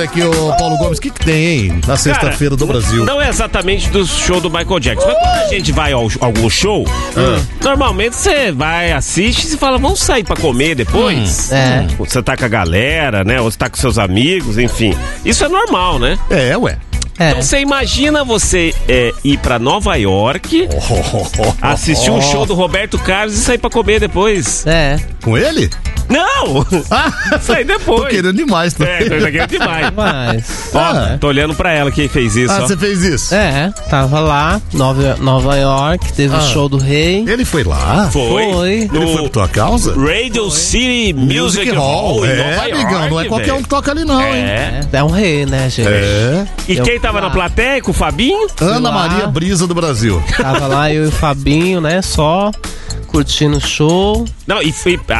Aqui o Paulo Gomes, o que tem, hein? Na sexta-feira do Brasil. Não é exatamente do show do Michael Jackson, mas quando a gente vai a algum show, normalmente você vai, assiste e fala, vamos sair pra comer depois. Você tá com a galera, né? Ou você tá com seus amigos, enfim. Isso é normal, né? Ué. Então você imagina você ir pra Nova York, assistir um show do Roberto Carlos e sair pra comer depois. Com ele? Não! Sair depois. Tô querendo demais também. Tô querendo demais. Mas... Ó, tô olhando pra ela quem fez isso. Você fez isso? Tava lá, Nova York, teve o show do rei. Ele foi lá? Foi. Ele foi por tua causa? Radio City Music Hall em Nova York, amigão, não é qualquer um que toca ali não, hein? É um rei, né, gente? E quem tava na plateia com o Fabinho? Ana Maria Brisa do Brasil. Tava lá eu e o Fabinho, né, só curtindo o show. Não, e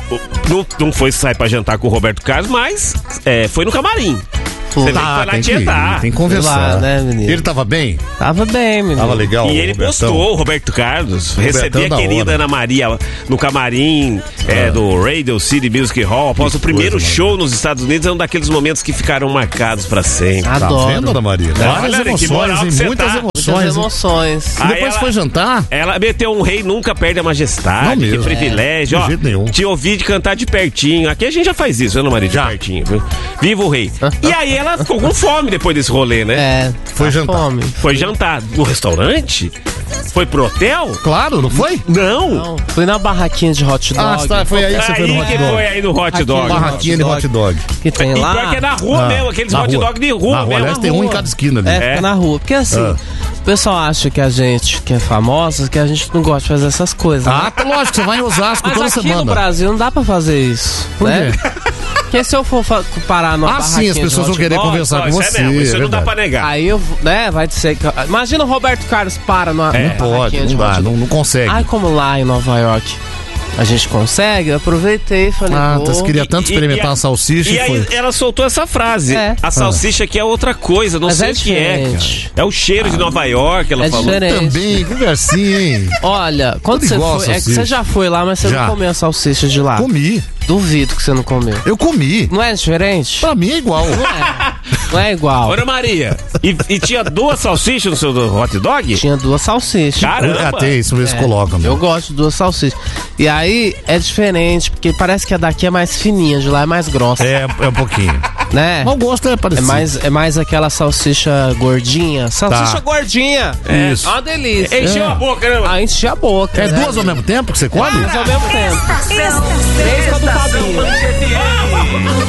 não foi sair pra jantar com o Roberto Carlos, mas foi no camarim. Você tem que lá tietar. Tem que conversar. Lá, né, menino? Ele tava bem? Tava bem, menino. Tava legal. E ele postou o Roberto Carlos. Recebia a querida Ana Maria no camarim do Radio City Music Hall após o primeiro show nos Estados Unidos. É um daqueles momentos que ficaram marcados pra sempre. Adoro. Tá vendo, Ana Maria? Várias emoções, muitas emoções. E depois foi jantar? Ela meteu um rei nunca perde a majestade. Não mesmo. Que privilégio. De jeito nenhum. Te ouvi de cantar de pertinho. Aqui a gente já faz isso, Ana Maria, de pertinho. Viu? Viva o rei. E aí ela ficou com fome depois desse rolê, né? Foi jantar. Fome. Foi jantar no restaurante? Foi pro hotel? Claro, não foi? Não. Fui na barraquinha de hot dog. Foi aí que você foi no hot dog. Foi aí no hot dog. Barraquinha de hot dog. Que tem lá. E pior que é na rua mesmo, aqueles hot dog de rua mesmo. Aliás, tem um em cada esquina ali. Fica na rua. Porque assim, o pessoal acha que a gente, que é famosa, que a gente não gosta de fazer essas coisas. Né? Tá lógico, você vai em Osasco mas toda aqui semana. no Brasil não dá pra fazer isso. Por né? quê? Porque se eu for parar numa barraquinha sim, as pessoas vão querer conversar com você. Isso não dá pra negar. Aí eu, vai dizer que... Imagina o Roberto Carlos para numa Não pode, barraquinha de hot dog. não consegue. Ai, como lá em Nova York a gente consegue, eu aproveitei e falei... Você queria tanto experimentar uma salsicha e aí ela soltou essa frase. A salsicha aqui é outra coisa, não sei o que é, cara. É o cheiro de Nova York, ela falou. Diferente. Também, conversinha, hein? Olha, quando você foi... É que você já foi lá, mas você não comeu a salsicha de lá. Comi. Duvido que você não comeu. Eu comi. Não é diferente? Pra mim é igual. Não é igual. Ana Maria, e tinha 2 salsichas no seu hot dog? Tinha 2 salsichas. Caramba! Tem isso, eles colocam. Eu gosto de 2 salsichas. E aí é diferente, porque parece que a daqui é mais fininha, de lá é mais grossa. É um pouquinho. Né? Mas o gosto é parecido. É mais aquela salsicha gordinha. Salsicha gordinha. Isso. É uma delícia. Encheu a boca, né? Encheu a boca. É né? 2 ao mesmo tempo que você come? 2 ao mesmo tempo. 3 com a do Fabinho.